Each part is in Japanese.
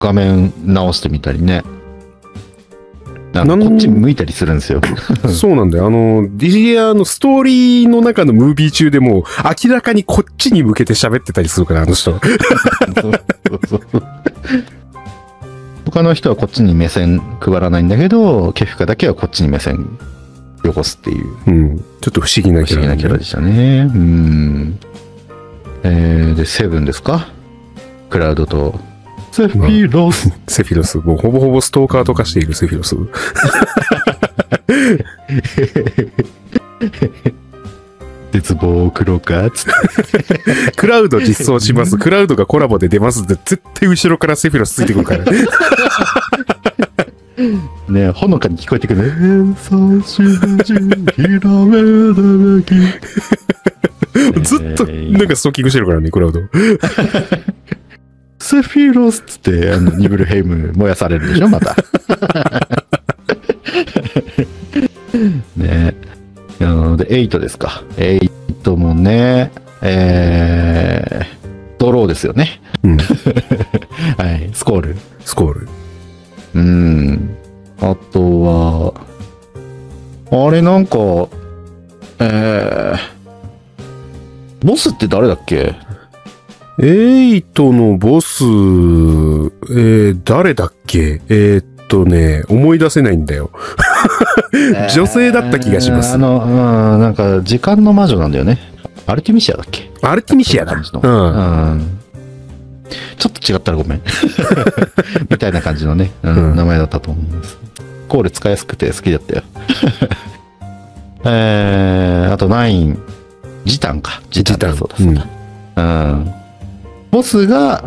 画面直してみたりね。こっち向いたりするんですよ。 そうなんだよ。ディジアのストーリーの中のムービー中でも、明らかにこっちに向けて喋ってたりするから、あの人。 他の人はこっちに目線配らないんだけど、ケフカだけはこっちに目線よこすっていう。 うん。ちょっと不思議なキャラ、 不思議なキャラでしたね。うん。で、セブンですか？クラウドと、セフィロス。 セフィロス。もうほぼほぼストーカーと化しているセフィロス。 絶望黒かつってクラウド実装します。クラウドがコラボで出ますって、絶対後ろからセフィロスついてくるから。 ね、ほのかに聞こえてくるね。 ずっとなんかストッキングしてるからね、クラウド。 セフィロスっつってニブルヘイム燃やされるでしょ、また。ね。で、8ですか。8もね、ドローですよね。 うん。 はい、スコール。 スコール。 あとは、あれなんか、ボスって誰だっけ ？8のボス、誰だっけ？思い出せないんだよ。女性だった気がします。 なんか、時間の魔女なんだよね。アルティミシアだっけ？ アルティミシアだ。 ちょっと違ったらごめん。みたいな感じのね、名前だったと思います。コール使いやすくて好きだったよ。あと9、ジタンか。ジタン。そうだそうだ。ボスが、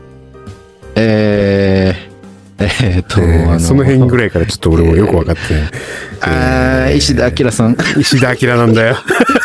その辺ぐらいからちょっと俺もよく分かってない。 石田明さん。 石田明なんだよ。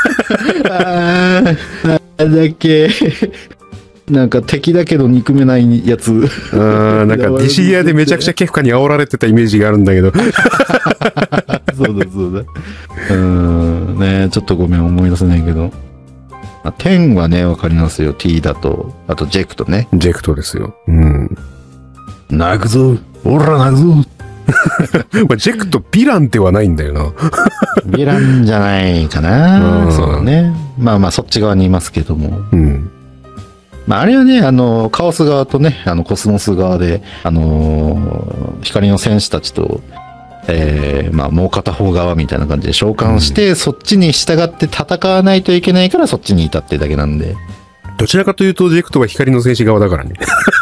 だっけ。なんか敵だけど憎めないやつ。 なんかディシリアでめちゃくちゃケフカに煽られてたイメージがあるんだけど。 そうだそうだ。ね、ちょっとごめん思い出せないけど。10はね、わかりますよ。T だと、あとジェクトね。 ジェクトですよ。うん。 泣くぞ。おら泣くぞ。 ジェクトヴィランではないんだよな。 ヴィランじゃないかな。そうだね。まあまあそっち側にいますけども。 うん。 まああれはね、カオス側とね、コスモス側で、光の戦士たちと、まあもう片方側みたいな感じで召喚して、そっちに従って戦わないといけないからそっちにいたってだけなんで。 どちらかというとジェクトは光の戦士側だからね。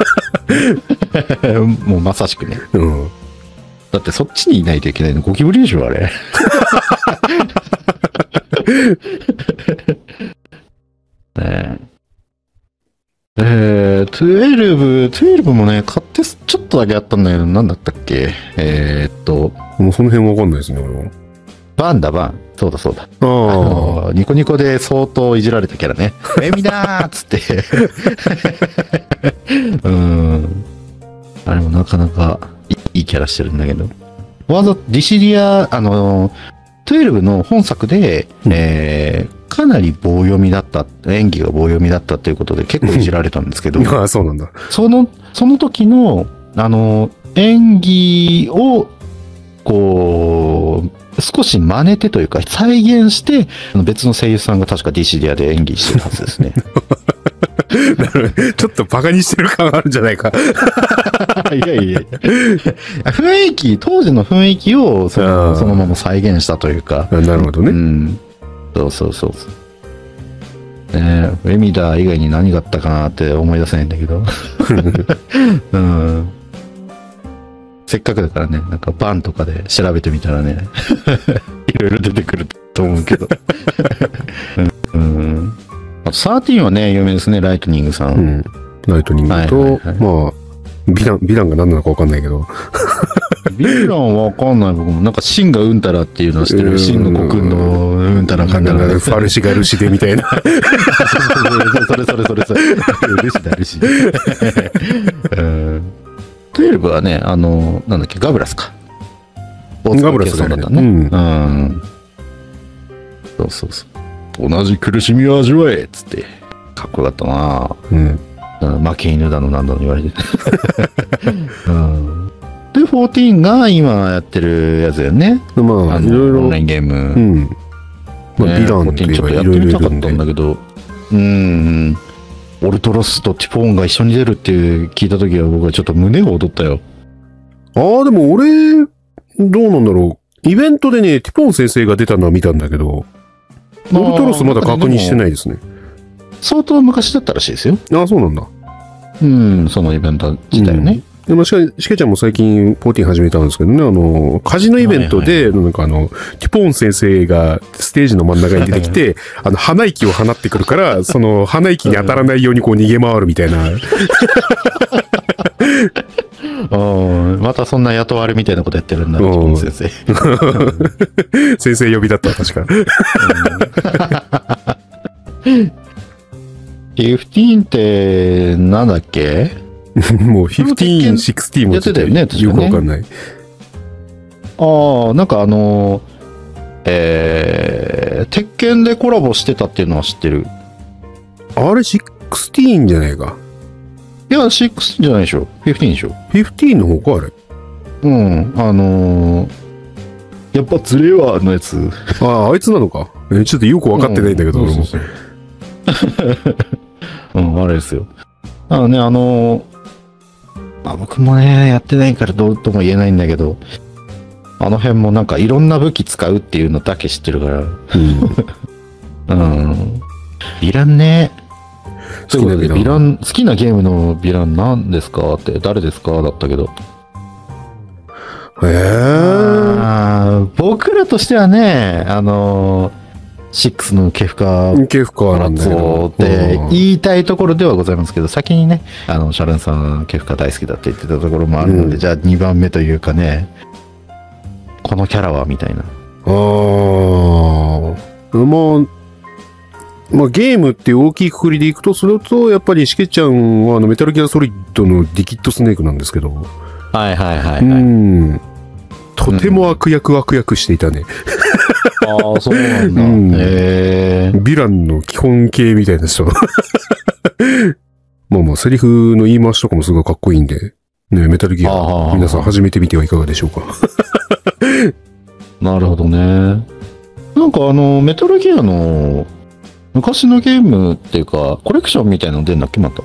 もうまさしくね。 うん。 だってそっちにいないといけないのゴキブリでしょ、あれ。12もね、買ってちょっとだけあったんだけど、なんだったっけ？ もうその辺わかんないですね、俺は。 バンだ、バン。そうだそうだ。 ああ。 ニコニコで相当いじられたキャラね。みだーっつって。あれもなかなかいいキャラしてるんだけど。わざとディシリア、12の本作で、かなり棒読みだった、演技が棒読みだったっていうことで結構いじられたんですけど。 ああ、そうなんだ。 その時の、演技を、こう、少し真似てというか、再現して、別の声優さんが確かディシリアで演技してるはずですね。 ちょっとバカにしてる感あるんじゃないか。 いやいや当時の雰囲気をそのまま再現したというか。 なるほどね。 うん。そう。エミダ以外に何があったかなって思い出せないんだけど。うん。せっかくだからね、なんかバンとかで調べてみたらね、いろいろ出てくると思うけど。あと13はね、有名ですね、ライトニングさん。 うん、ライトニングと、まあ、ヴィランが何なのか分かんないけど。 ヴィランわかんない僕も。なんか、シンがうんたらっていうのは知ってる。シンの子くんのうんたらかんたら。 ファルシがルシでみたいな。 それ。ルシだ、ルシ。12はね、なんだっけ、ガブラスか。 ガブラスだったね。 そう。同じ苦しみを味わえっつって、かっこよかったな。 負け犬だのなんだの言われて、うん、で14が今やってるやつだよね。 まあいろいろオンラインゲーム、 うん、まあ、美談といえばいろいろいるんで。 だけど、オルトロスとティポーンが一緒に出るって聞いた時は僕はちょっと胸が躍ったよ。 ああ、でも俺、どうなんだろう。イベントでね、ティポーン先生が出たのは見たんだけど、オルトロスまだ確認してないですね。 相当昔だったらしいですよ。 ああ、そうなんだ。 うん、そのイベント自体ね。 でもしけちゃんも最近14始めたんですけどね、カジノイベントで、なんかティポーン先生がステージの真ん中に出てきて、鼻息を放ってくるから、その鼻息に当たらないようにこう逃げ回るみたいな。 またそんな雇われみたいなことやってるんだ、ティポーン先生。先生呼びだった、確か。 15ってなんだっけ？ もう15、16もちょっとよくわかんない。 ああ、なんか鉄拳でコラボしてたっていうのは知ってる。 あれ16じゃないか。 いや、16じゃないでしょ。15でしょ。 15の方か、あれ。 うん。やっぱズレワーのやつ。 あいつなのか。ちょっとよくわかってないんだけど、俺も。 あれですよ。僕もね、やってないからどうとも言えないんだけど、あの辺もなんかいろんな武器使うっていうのだけ知ってるから。ヴィランね。好きなヴィラン、好きなゲームのヴィラン何ですかって、誰ですかだったけど。僕らとしてはね、6のケフカなんだよって言いたいところではございますけど、先にね、シャルンさんケフカ大好きだって言ってたところもあるので、じゃあ2番目というかね、このキャラはみたいな。 まあゲームっていう大きいくくりでいくと、それとやっぱりしけちゃんはメタルギアソリッドのリキッドスネークなんですけど。とても悪役していたね。 ああ、そうなんだ。 ヴィランの基本形みたいな人。まあセリフの言い回しとかもすごいかっこいいんで、ね、メタルギア、皆さん始めてみてはいかがでしょうか。 なるほどね。なんかメタルギアの昔のゲームっていうか、コレクションみたいなの出んだっけ、また。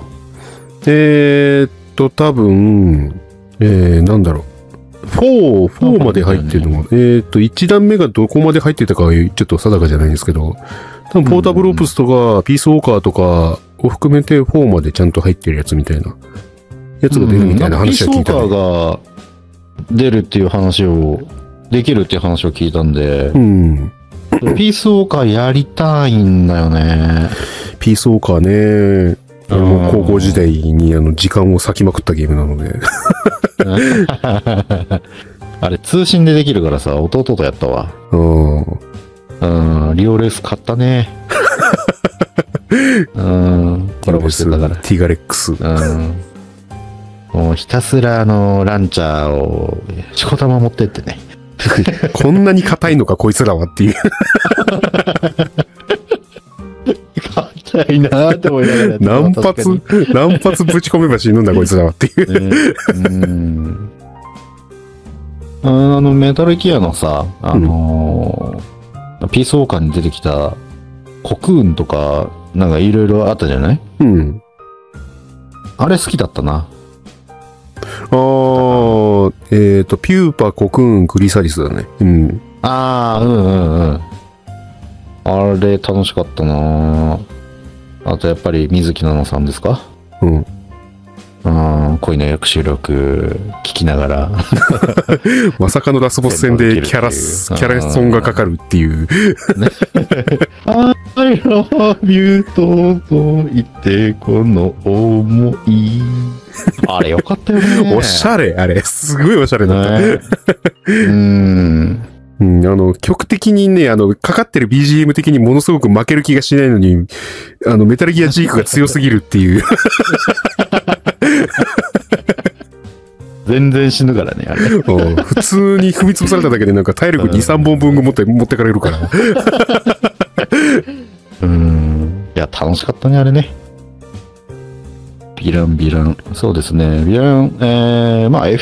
多分、なんだろう。4まで入ってるのが、1段目がどこまで入ってたかちょっと定かじゃないんですけど、多分ポータブルオプスとか、ピースウォーカーとかを含めて4までちゃんと入ってるやつみたいな、やつが出るみたいな話は聞いた、 ピースウォーカーが出るっていう話を、できるっていう話を聞いたんで、ピースウォーカーやりたいんだよね。 ピースウォーカーね、もう高校時代に時間を割きまくったゲームなので。 あれ通信でできるからさ、弟とやったわ。リオレース買ったね。コラボしてたから。 ティガレックス。 もうひたすらランチャーをしこたま持ってってね。 こんなに硬いのかこいつらはっていう。 硬いなーって思いながら。 何発ぶち込めば死ぬんだこいつらはっていう。 メタルギアのさ、ピースウォーカーに出てきたコクーンとか、なんかいろいろあったじゃない？あれ好きだったな。 ピューパ、コクーン、クリサリスだね。 あれ楽しかったな。あとやっぱり水木奈々さんですか？恋の抑止力聞きながら。 まさかのラスボス戦でキャラソンがかかるっていう。 I love you と言ってこの思い。あれよかったよね。 おしゃれ、あれ。すごいおしゃれだったね。曲的にね、かかってる BGM 的にものすごく負ける気がしないのに、メタルギアジークが強すぎるっていう。 全然死ぬからね、あれ。 普通に踏み潰されただけでなんか体力2、3本分持ってかれるから。いや、楽しかったね、あれね。 ヴィラン。そうですね。ヴィラン、まあ